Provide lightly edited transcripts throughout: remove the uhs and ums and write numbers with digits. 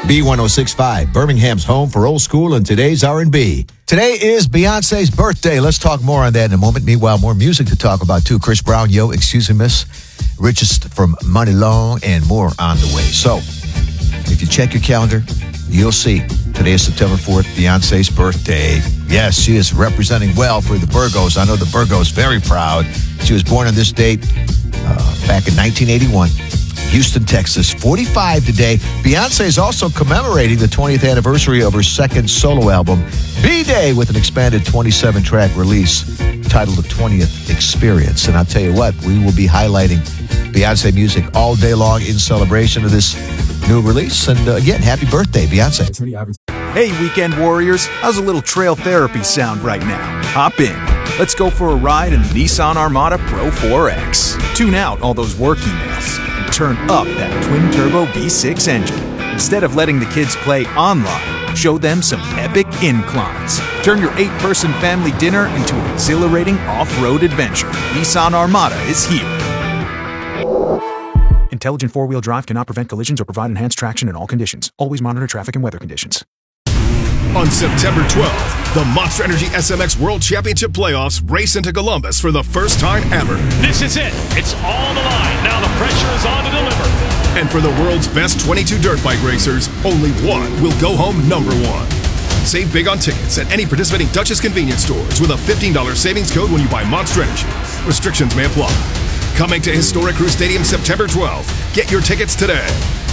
B1065, Birmingham's home for old school and today's R&B. Today is Beyonce's birthday. Let's talk more on that in a moment. Meanwhile, more music to talk about, too. Chris Brown, Yo, Excuse Me Miss, Richest from Money Long, and more on the way. So, if you check your calendar, you'll see today is September 4th, Beyonce's birthday. Yes, she is representing well for the Virgos. I know the Virgos very proud. She was born on this date back in 1981. Houston, Texas, 45 today. Beyonce is also commemorating the 20th anniversary of her second solo album, B-Day, with an expanded 27-track release titled The 20th Experience. And I'll tell you what, we will be highlighting Beyonce music all day long in celebration of this new release. And again, happy birthday, Beyonce. Hey, weekend warriors, how's a little trail therapy sound right now? Hop in. Let's go for a ride in the Nissan Armada Pro 4X. Tune out all those work emails and turn up that twin-turbo V6 engine. Instead of letting the kids play online, show them some epic inclines. Turn your 8-person family dinner into an exhilarating off-road adventure. Nissan Armada is here. Intelligent four-wheel drive cannot prevent collisions or provide enhanced traction in all conditions. Always monitor traffic and weather conditions. On September 12th, the Monster Energy SMX World Championship Playoffs race into Columbus for the first time ever. This is it. It's all the line. Now the pressure is on to deliver. And for the world's best 22 dirt bike racers, only one will go home number one. Save big on tickets at any participating Dutchess convenience stores with a $15 savings code when you buy Monster Energy. Restrictions may apply. Coming to Historic Crew Stadium September 12th. Get your tickets today.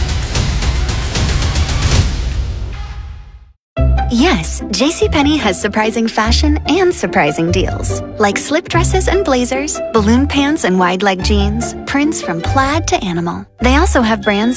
Yes, JCPenney has surprising fashion and surprising deals. Like slip dresses and blazers, balloon pants and wide leg jeans, prints from plaid to animal. They also have brands